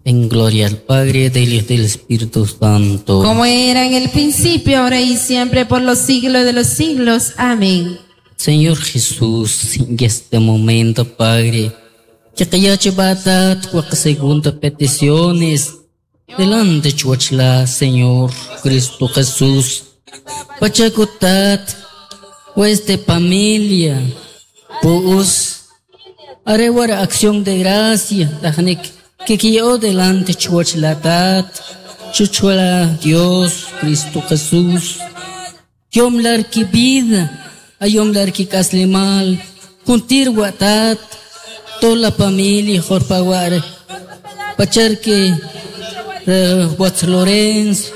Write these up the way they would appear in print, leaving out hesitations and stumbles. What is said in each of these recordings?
En gloria al Padre, del Hijo y del Espíritu Santo. Como era en el principio, ahora y siempre, por los siglos de los siglos. Amén. Señor Jesús, en este momento, Padre, que haya llevado cuatro segundas peticiones delante de Señor Cristo Jesús, pachacotat, pues de familia, pues, haré acción de gracia, que yo delante chuachlatat, chuchuela Dios, Cristo Jesús, yom larki vida, ayom larki caslimal, juntir guatat, toda la familia, jorpaguar, pacharque, Watts Lorenz,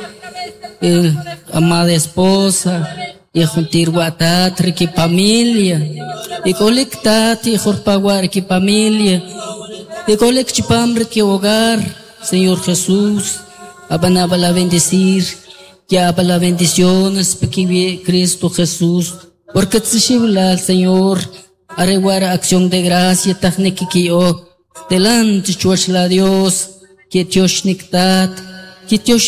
amada esposa, y juntir guatat, que familia, y colectat, y jorpaguar, que familia, y colecchipambre que hogar, Señor Jesús, abanaba la bendecir, ya la bendiciones, porque Cristo Jesús, porque te shibla, Señor, areguara acción de gracia, tajneque que yo, delante chuachla Dios, que Dios nictat, que Dios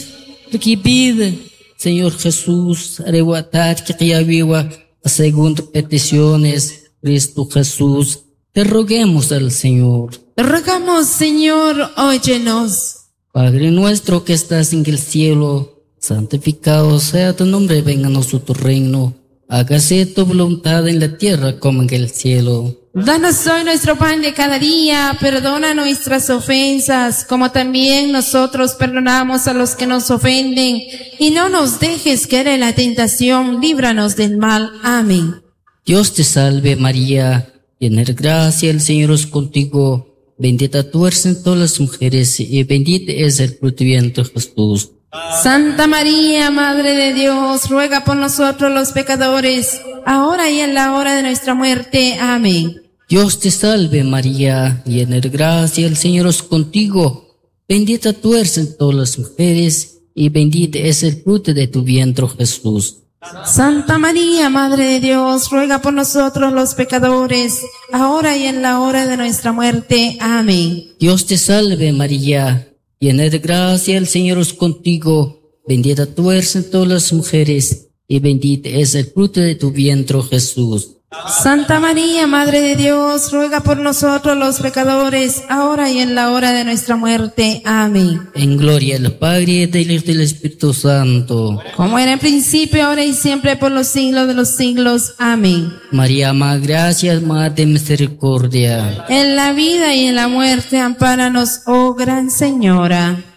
que pide, Señor Jesús, areguatat, que ya viva, a segunda peticiones, Cristo Jesús, te roguemos al Señor. Te rogamos, Señor, óyenos. Padre nuestro que estás en el cielo, santificado sea tu nombre, venga a nosotros tu reino. Hágase tu voluntad en la tierra como en el cielo. Danos hoy nuestro pan de cada día, perdona nuestras ofensas, como también nosotros perdonamos a los que nos ofenden, y no nos dejes caer en la tentación, líbranos del mal. Amén. Dios te salve María, llena de gracia, el Señor es contigo. Bendita tú eres en todas las mujeres, y bendito es el fruto de tu vientre, Jesús. Santa María, Madre de Dios, ruega por nosotros los pecadores, ahora y en la hora de nuestra muerte. Amén. Dios te salve María, llena de gracia, el Señor es contigo. Bendita tú eres en todas las mujeres, y bendito es el fruto de tu vientre, Jesús. Santa María, Madre de Dios, ruega por nosotros los pecadores, ahora y en la hora de nuestra muerte. Amén. Dios te salve María, llena de gracia, el Señor es contigo. Bendita tú eres en todas las mujeres, y bendito es el fruto de tu vientre, Jesús. Santa María, Madre de Dios, ruega por nosotros los pecadores, ahora y en la hora de nuestra muerte. Amén. En gloria al Padre, del Hijo y del Espíritu Santo. Como era en principio, ahora y siempre, por los siglos de los siglos. Amén. María, más gracias, Madre de misericordia. En la vida y en la muerte, ampáranos, oh Gran Señora.